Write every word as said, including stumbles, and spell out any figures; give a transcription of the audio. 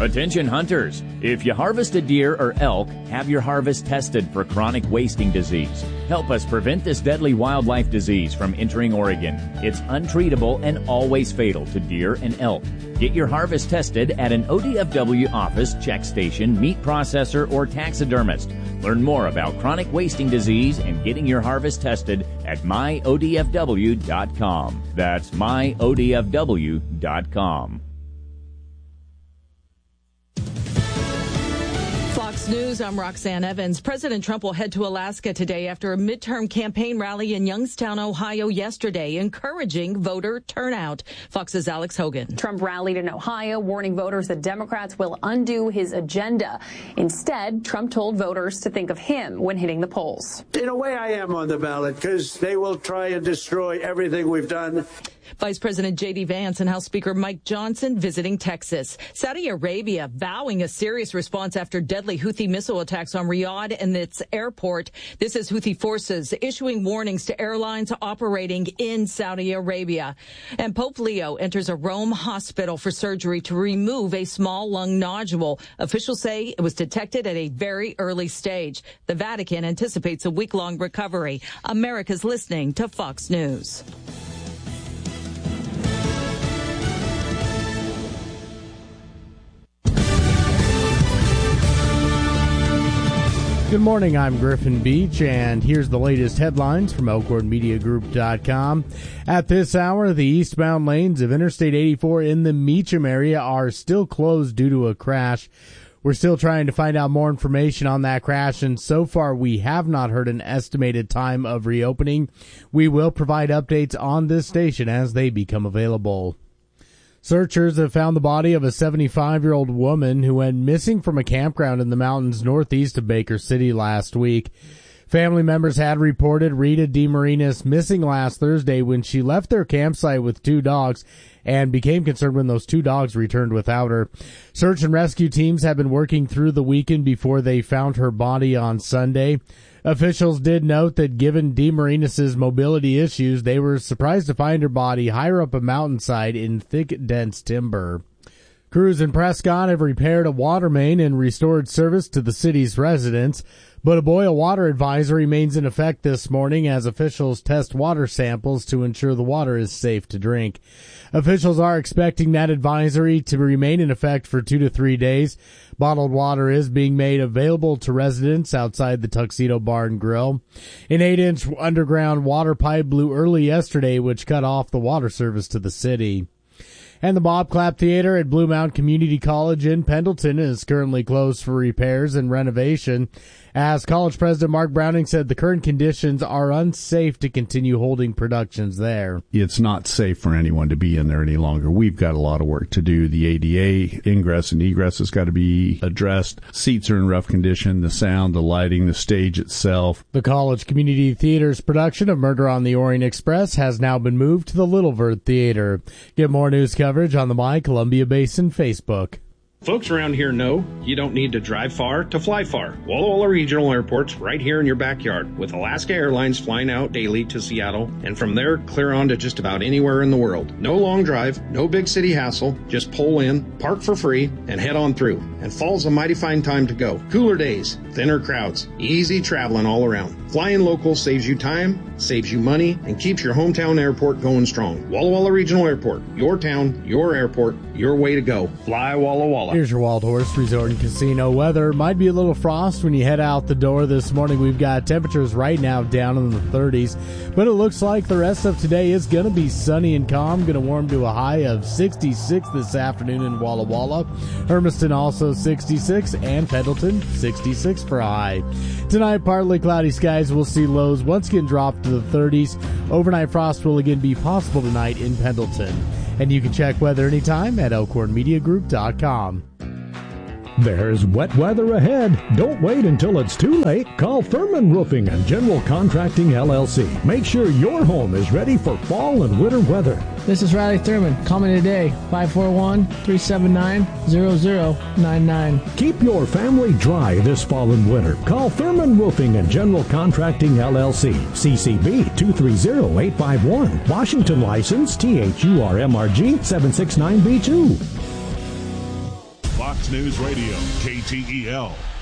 Attention hunters, if you harvest a deer or elk, have your harvest tested for chronic wasting disease. Help us prevent this deadly wildlife disease from entering Oregon. It's untreatable and always fatal to deer and elk. Get your harvest tested at an O D F W office, check station, meat processor, or taxidermist. Learn more about chronic wasting disease and getting your harvest tested at my O D F W dot com. That's my O D F W dot com. Fox News, I'm Roxanne Evans. President Trump will head to Alaska today after a midterm campaign rally in Youngstown, Ohio yesterday, encouraging voter turnout. Fox's Alex Hogan. Trump rallied in Ohio, warning voters that Democrats will undo his agenda. Instead, Trump told voters to think of him when hitting the polls. In a way, I am on the ballot because they will try and destroy everything we've done. Vice President J D Vance and House Speaker Mike Johnson visiting Texas. Saudi Arabia vowing a serious response after deadly Houthi missile attacks on Riyadh and its airport. This is Houthi forces issuing warnings to airlines operating in Saudi Arabia. And Pope Leo enters a Rome hospital for surgery to remove a small lung nodule. Officials say it was detected at a very early stage. The Vatican anticipates a week-long recovery. America's listening to Fox News. Good morning, I'm Griffin Beach, and here's the latest headlines from Elkhorn Media Group dot com. At this hour, the eastbound lanes of Interstate eighty-four in the Meacham area are still closed due to a crash. We're still trying to find out more information on that crash, and so far we have not heard an estimated time of reopening. We will provide updates on this station as they become available. Searchers have found the body of a seventy-five-year-old woman who went missing from a campground in the mountains northeast of Baker City last week. Family members had reported Rita DeMarinis missing last Thursday when she left their campsite with two dogs and became concerned when those two dogs returned without her. Search and rescue teams have been working through the weekend before they found her body on Sunday. Officials did note that given DeMarinis' mobility issues, they were surprised to find her body higher up a mountainside in thick, dense timber. Crews in Prescott have repaired a water main and restored service to the city's residents, but a boil water advisory remains in effect this morning as officials test water samples to ensure the water is safe to drink. Officials are expecting that advisory to remain in effect for two to three days. Bottled water is being made available to residents outside the Tuxedo Bar and Grill. An eight-inch underground water pipe blew early yesterday, which cut off the water service to the city. And the Bob Clapp Theater at Blue Mountain Community College in Pendleton is currently closed for repairs and renovation. As college president Mark Browning said, the current conditions are unsafe to continue holding productions there. It's not safe for anyone to be in there any longer. We've got a lot of work to do. The A D A ingress and egress has got to be addressed. Seats are in rough condition. The sound, the lighting, the stage itself. The College Community Theater's production of Murder on the Orient Express has now been moved to the Little Vert Theater. Get more news coverage on the My Columbia Basin Facebook. Folks around here know you don't need to drive far to fly far. Walla Walla Regional Airport's right here in your backyard, with Alaska Airlines flying out daily to Seattle, and from there clear on to just about anywhere in the world. No long drive, no big city hassle, just pull in, park for free, and head on through. And fall's a mighty fine time to go. Cooler days, thinner crowds, easy traveling all around. Flying local saves you time, saves you money, and keeps your hometown airport going strong. Walla Walla Regional Airport, your town, your airport, your way to go. Fly Walla Walla. Here's your Wild Horse Resort and Casino weather. Might be a little frost when you head out the door this morning. We've got temperatures right now down in the thirties, but it looks like the rest of today is going to be sunny and calm. Going to warm to a high of sixty-six this afternoon in Walla Walla. Hermiston also sixty-six, and Pendleton sixty-six for a high. Tonight, partly cloudy skies. We'll see lows once again drop to the thirties. Overnight frost will again be possible tonight in Pendleton. And you can check weather anytime at Elkhorn Media Group dot com. There's wet weather ahead. Don't wait until it's too late. Call Thurman Roofing and General Contracting, L L C. Make sure your home is ready for fall and winter weather. This is Riley Thurman. Call me today, five four one, three seven nine, zero zero nine nine. Keep your family dry this fall and winter. Call Thurman Roofing and General Contracting, L L C. C C B two three zero eight five one. Washington license T H U R M R G seven six nine B two. Fox News Radio, K T E L.